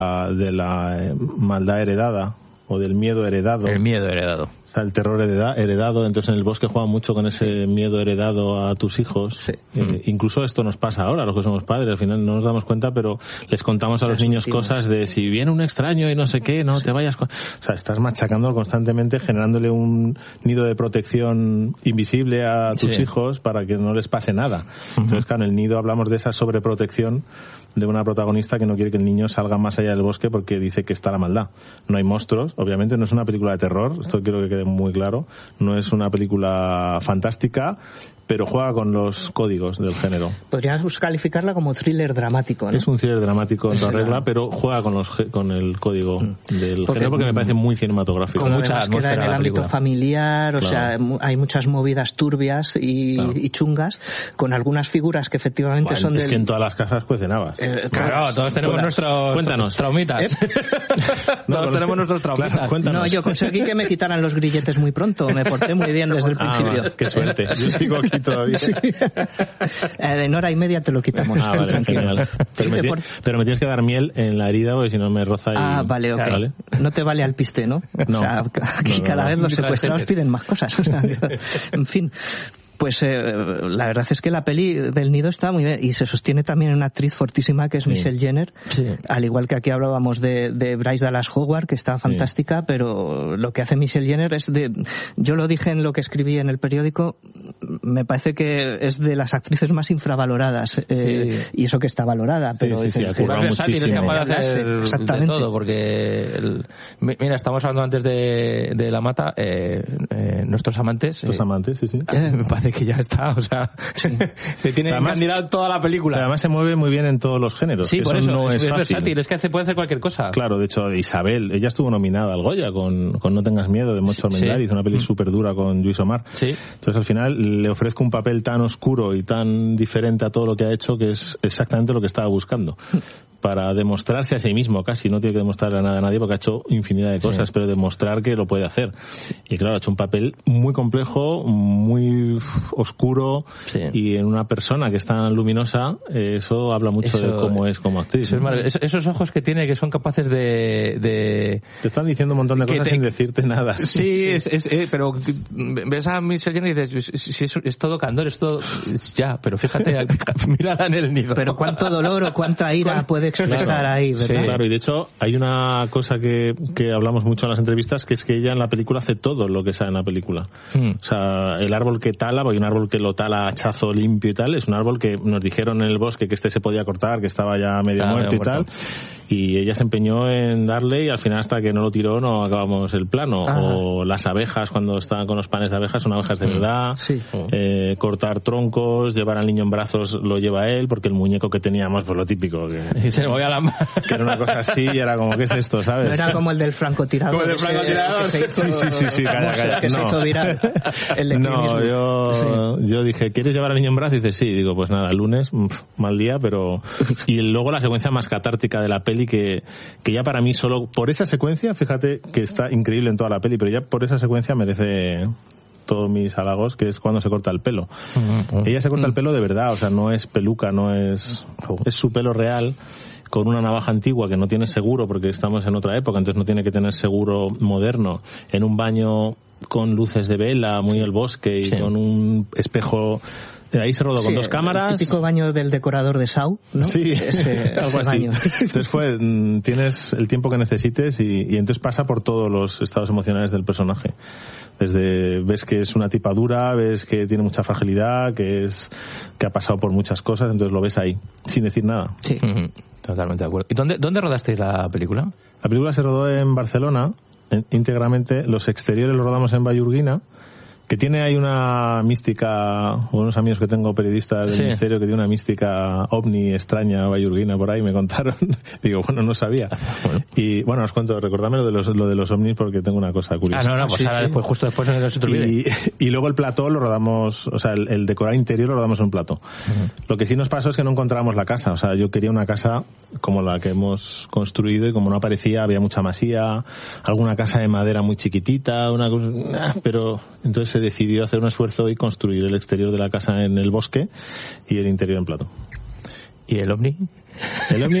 de la maldad heredada o del miedo heredado. El miedo heredado. O sea, el terror heredado. Entonces en el bosque juegan mucho con ese miedo heredado a tus hijos. Sí. Incluso esto nos pasa ahora, los que somos padres. Al final no nos damos cuenta, pero les contamos a los niños cosas de si viene un extraño y no sé qué, no te vayas. O sea, estás machacando constantemente, generándole un nido de protección invisible a tus hijos para que no les pase nada. Entonces, claro, en el nido hablamos de esa sobreprotección de una protagonista que no quiere que el niño salga más allá del bosque porque dice que está la maldad. No hay monstruos, obviamente no es una película de terror, esto quiero que quede muy claro, no es una película fantástica, pero juega con los códigos del género. Podríamos calificarla como thriller dramático, ¿no? Es un thriller dramático en toda regla, pero juega con el código del género porque me parece muy cinematográfico. Como mucha queda en el ámbito familiar, o sea, hay muchas movidas turbias y chungas, con algunas figuras que efectivamente son Es que en todas las casas cuecen habas. Claro, todos tenemos nuestros traumitas. Todos tenemos nuestros traumitas. Cuéntanos. No, yo conseguí que me quitaran los grilletes muy pronto, me porté muy bien desde el principio. Qué suerte, yo sigo aquí todavía. Sí. En hora y media te lo quitamos. Vale, tranquilo. Pero me tienes que dar miel en la herida porque si no me roza y... Vale, ok. ¿Vale? No te vale alpiste, ¿no? No. O sea, aquí cada vez los secuestrados piden más cosas. O sea, en fin. Pues la verdad es que la peli del nido está muy bien y se sostiene también en una actriz fortísima que es Michelle Jenner, al igual que aquí hablábamos de Bryce Dallas Howard, que está fantástica, pero lo que hace Michelle Jenner es yo lo dije en lo que escribí en el periódico, me parece que es de las actrices más infravaloradas, y eso que está valorada, pero es versátil, es capaz de hacer exactamente de todo, porque mira, estamos hablando antes de La Mata, nuestros amantes, me parece que ya está, o sea, se tiene que mirar toda la película. Pero además se mueve muy bien en todos los géneros. Sí, por eso no es versátil, es que puede hacer cualquier cosa. Claro, de hecho, Isabel, ella estuvo nominada al Goya con No tengas miedo, de Mocho Almendar, hizo una peli súper dura con Lluís Omar. Entonces, al final, le ofrezco un papel tan oscuro y tan diferente a todo lo que ha hecho, que es exactamente lo que estaba buscando. Para demostrarse a sí mismo, casi, no tiene que demostrarle nada a nadie porque ha hecho infinidad de cosas, pero demostrar que lo puede hacer. Y claro, ha hecho un papel muy complejo, muy oscuro, y en una persona que es tan luminosa, eso habla mucho de cómo es como actriz. Esos ojos que tiene, que son capaces de... Te están diciendo un montón de cosas sin decirte nada. Sí, pero ves a Michelle Jenner y dices, si es todo candor, es todo... Ya, pero fíjate, mírala en el nido. Pero cuánto dolor o cuánta ira puede expresar ahí, ¿verdad? Sí, claro, y de hecho hay una cosa que hablamos mucho en las entrevistas, que es que ella en la película hace todo lo que sale en la película. O sea, el árbol que tala, porque hay un árbol que lo tala a hachazo limpio y tal, es un árbol que nos dijeron en el bosque que se podía cortar, que estaba ya medio muerto y tal, y ella se empeñó en darle y al final hasta que no lo tiró no acabamos el plano. O las abejas, cuando estaban con los panes de abejas, son abejas de verdad. Cortar troncos, llevar al niño en brazos lo lleva él, porque el muñeco que teníamos, pues lo típico, que se voy a la que era una cosa así y era como, ¿qué es esto, sabes? No era como el del francotirador. Como el del francotirador. Sí, calla. Que se hizo viral. Yo dije, ¿quieres llevar al niño en brazos? Y dice, sí. Digo, pues nada, lunes, mal día, pero... Y luego la secuencia más catártica de la peli, que ya para mí solo por esa secuencia, fíjate que está increíble en toda la peli, pero ya por esa secuencia merece todos mis halagos, que es cuando se corta el pelo. Ella se corta el pelo de verdad, o sea, no es peluca, no es su pelo real, con una navaja antigua que no tiene seguro porque estamos en otra época, entonces no tiene que tener seguro moderno, en un baño con luces de vela, muy el bosque y con un espejo. Ahí se rodó con 2 cámaras. El típico baño del decorador de Saw, ¿no? Sí, algo así. Baño. Entonces tienes el tiempo que necesites y entonces pasa por todos los estados emocionales del personaje. Ves que es una tipa dura, ves que tiene mucha fragilidad, que ha pasado por muchas cosas, entonces lo ves ahí, sin decir nada. Sí. Totalmente de acuerdo. ¿Y dónde rodasteis la película? La película se rodó en Barcelona, íntegramente. Los exteriores los rodamos en Vallurguina, que tiene ahí una mística, unos amigos que tengo periodistas del Ministerio, que tiene una mística ovni extraña, vallurguina, por ahí me contaron. Digo, bueno, no sabía. Y bueno, os cuento, recordadme lo de los ovnis porque tengo una cosa curiosa. Pues ahora después, justo después no se te olvide. Y luego el plató lo rodamos, o sea, el decorado interior lo rodamos en un plató. Lo que sí nos pasó es que no encontramos la casa, o sea, yo quería una casa como la que hemos construido y como no aparecía, había mucha masía, alguna casa de madera muy chiquitita, una cosa, pero entonces se decidió hacer un esfuerzo y construir el exterior de la casa en el bosque y el interior en plató. ¿Y el ovni? El ovni